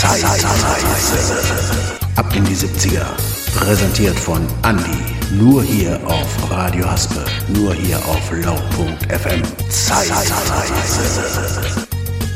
Zeitreise. Ab in die 70er. Präsentiert von Andi. Nur hier auf Radio Haspe. Nur hier auf Laut.fm. Zeitreise.